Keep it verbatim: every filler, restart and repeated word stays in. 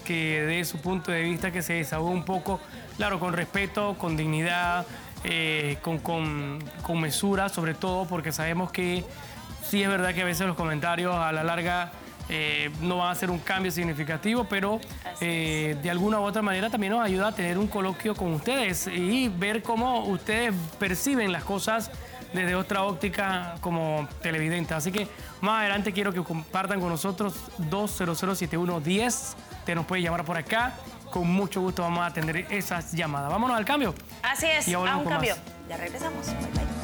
que dé su punto de vista, que se desahogue un poco, claro, con respeto, con dignidad, eh, con, con, con mesura, sobre todo, porque sabemos que sí es verdad que a veces los comentarios a la larga eh, no van a ser un cambio significativo, pero eh, de alguna u otra manera también nos ayuda a tener un coloquio con ustedes y ver cómo ustedes perciben las cosas desde otra óptica como televidentes. Así que más adelante quiero que compartan con nosotros dos cero cero siete uno diez. Te nos puede llamar por acá. Con mucho gusto vamos a atender esas llamadas. Vámonos al cambio. Así es, y a un cambio. más. Ya regresamos. Bye, bye.